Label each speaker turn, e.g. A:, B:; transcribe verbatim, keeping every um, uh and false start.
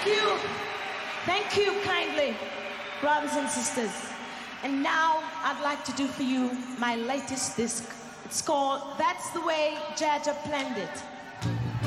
A: Thank you. Thank you kindly, brothers and sisters. And now I'd like to do for you my latest disc. It's called That's the Way Jaja Planned It.